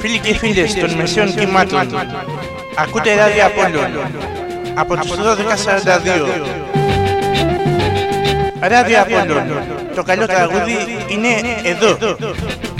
Φίλοι και φίλες των μεσαίων κυμάτων, ακούτε Ράδιο Απόλλων από τις 12:42. Ράδιο Απόλλων, το καλό τραγούδι είναι εδώ.